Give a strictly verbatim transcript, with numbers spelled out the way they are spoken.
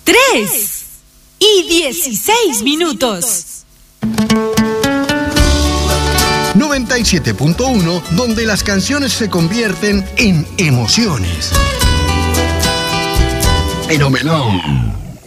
tres y dieciséis minutos. noventa y siete punto uno, donde las canciones se convierten en emociones. Fenomenal.